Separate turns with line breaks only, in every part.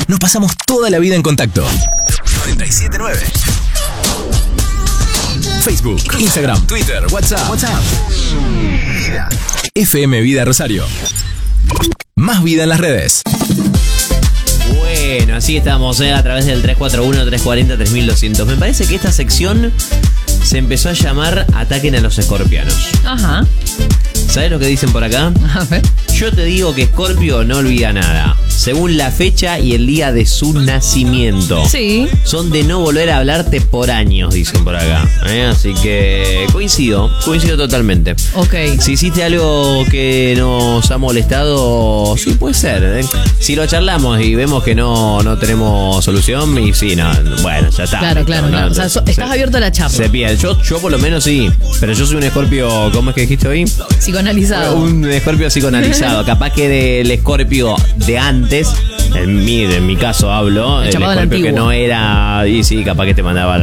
nos pasamos toda la vida en contacto. 979. Facebook, Instagram, Twitter, WhatsApp. FM Vida Rosario. Más vida en las redes.
Bueno, así estamos, a través del 341-340-3200. Me parece que esta sección se empezó a llamar Ataquen a los escorpianos.
Ajá.
¿Sabes lo que dicen por acá?
A ver.
Yo te digo que Escorpio no olvida nada, según la fecha y el día de su nacimiento.
Sí.
Son de no volver a hablarte por años, dicen por acá. Así que coincido totalmente.
Ok.
Si hiciste algo que nos ha molestado, sí puede ser. Si lo charlamos y vemos que no tenemos solución, y sí, no, bueno, ya está.
Claro.
No,
o sea, estás abierto a la charla.
Se pide. Yo por lo menos sí, pero yo soy un Escorpio, ¿cómo es que dijiste hoy?
Psicoanalizado.
Un Escorpio psicoanalizado. Capaz que del Escorpio de antes, en mi caso hablo, el Escorpio que no era, y sí, capaz que te mandaba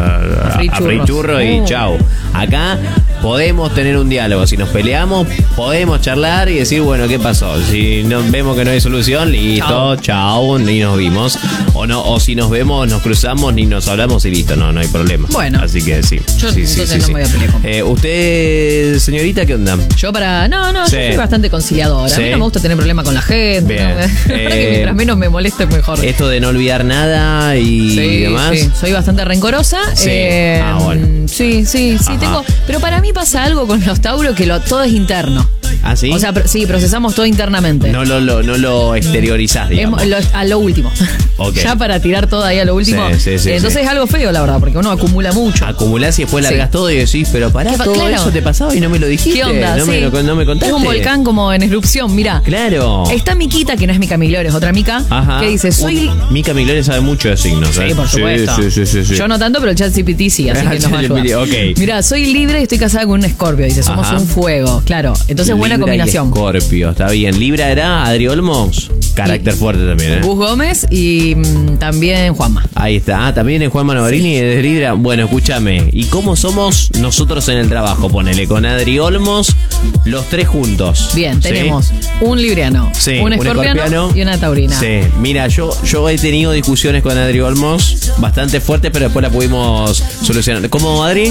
a freír churro y chau. Acá podemos tener un diálogo. Si nos peleamos, podemos charlar y decir, bueno, ¿qué pasó? Si vemos que no hay solución, listo, chau, ni nos vimos. O si nos vemos, nos cruzamos, ni nos hablamos y listo, no hay problema.
Bueno.
Así que sí.
Yo entonces no me voy a pelear con
¿Usted, señorita, qué onda?
Yo yo soy bastante conciliadora.
Sí.
A mí no me gusta tener problemas con la gente.
Bien.
Que mientras menos me moleste, mejor.
Esto de no olvidar nada y demás.
Sí, soy bastante rencorosa.
Sí. Bueno.
Sí, tengo. Pero para mí pasa algo con los Tauros que todo es interno.
¿Ah, sí?
O sea, sí, procesamos todo internamente.
No lo exteriorizás, digamos.
A lo último.
Okay.
Ya para tirar todo ahí a lo último.
Sí,
entonces es algo feo, la verdad, porque uno acumula mucho.
Acumulás y después largás todo y decís, pero pará, todo
claro.
Eso te pasaba y no me lo dijiste.
¿Qué onda?
No me contaste.
Es un volcán como en erupción, mirá.
Claro.
Está Miquita, que no es Mica Migliore, es otra Mica.
Ajá.
Que dice,
Mica Migliore sabe mucho de signos.
Sí, por supuesto.
Sí.
Yo no tanto, pero el ChatGPT sí, así que nos va a ayudar.
Okay.
Mirá, soy libre y estoy casada con un Escorpio. Dice, somos un fuego. Claro, entonces buena
Libra
combinación.
Escorpio, está bien. Libra era Adri Olmos. Carácter fuerte también,
Gus Gómez y también Juanma.
Ahí está. También es Juanma Novarini de Libra. Bueno, escúchame. ¿Y cómo somos nosotros en el trabajo? Ponele con Adri Olmos, los tres juntos.
Bien, tenemos un libriano, un escorpiano y una taurina.
Sí, mira, yo he tenido discusiones con Adri Olmos bastante fuertes, pero después la pudimos solucionar. ¿Cómo, Adri?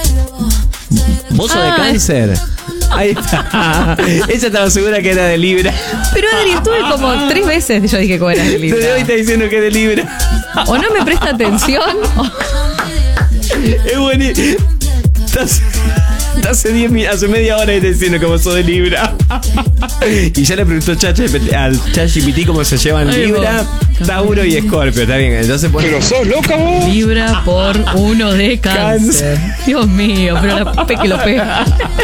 ¿Vos sos de Cáncer? Ahí está. Ella estaba segura que era de Libra.
Pero Adri, estuve como 3 veces. Yo dije que era de Libra.
Desde hoy está diciendo que es de Libra.
O no me presta atención.
Es buenísimo. Hace media hora está diciendo que vos sos de Libra. Y ya le preguntó al ChatGPT cómo se llevan Libra, Tauro y Escorpio. Está bien, entonces
¿Pero sos loca vos?
Libra por 1 de Cáncer. Dios mío, pero la que lo pega.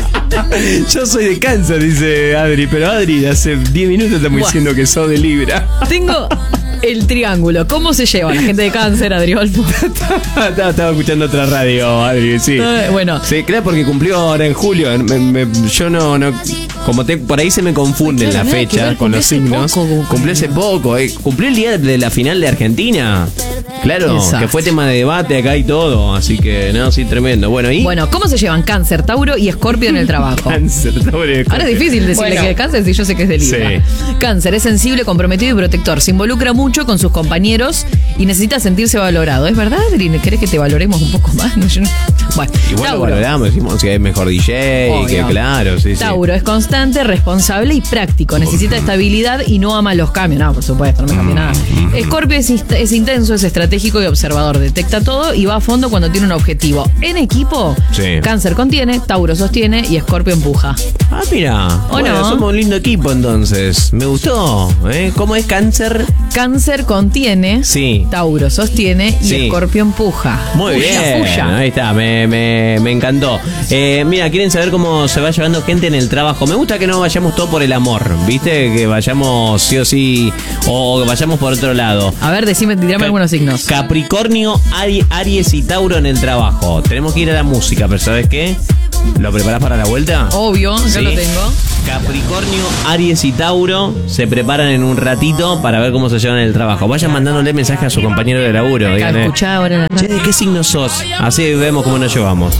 Yo soy de Cáncer, dice Adri. Pero Adri, hace 10 minutos estamos diciendo que sos de Libra.
Tengo el triángulo. ¿Cómo se lleva la gente de Cáncer, Adri Olmo?
Estaba escuchando otra radio, Adri, sí.
Bueno.
Sí, claro, porque cumplió ahora en julio. Yo no como por ahí se me confunden las fechas con los signos. Cumplió hace poco. Cumplió el día de la final de Argentina. Claro, exacto. Que fue tema de debate acá y todo. Así que, no, sí, tremendo. Bueno,
¿cómo se llevan Cáncer, Tauro y Escorpio en el trabajo?
Cáncer, Tauro y Escorpio.
Ahora es difícil decirle que es Cáncer si yo sé que es de Libra. Sí. Cáncer es sensible, comprometido y protector. Se involucra mucho con sus compañeros y necesita sentirse valorado. ¿Es verdad, Adri? ¿Querés que te valoremos un poco más? Bueno,
igual Tauro. Lo valoramos, decimos que es mejor DJ. Obvio. Que claro, sí.
Tauro es constante, responsable y práctico. Necesita estabilidad y no ama los cambios. No, por supuesto, no me cambia nada. Escorpio es intenso, es estratégico y observador. Detecta todo y va a fondo cuando tiene un objetivo. En equipo, Cáncer contiene, Tauro sostiene y Escorpio empuja.
Ah, mira.
Bueno,
somos un lindo equipo entonces. Me gustó. ¿Cómo es Cáncer?
Cáncer contiene, Tauro sostiene y Escorpio empuja.
Muy bien. Ahí está, me encantó. Mira, ¿quieren saber cómo se va llevando gente en el trabajo? Me gusta que no vayamos todo por el amor, ¿viste? Que vayamos sí o sí, o que vayamos por otro lado.
A ver, tirame algunos signos.
Capricornio, Aries y Tauro en el trabajo. Tenemos que ir a la música, pero ¿sabes qué? ¿Lo preparás para la vuelta?
Obvio, ya lo tengo.
Capricornio, Aries y Tauro se preparan en un ratito para ver cómo se llevan en el trabajo. Vayan mandándole mensajes a su compañero de laburo.
Escuchá ahora.
Che, ¿de qué signo sos? Así vemos cómo nos llevamos.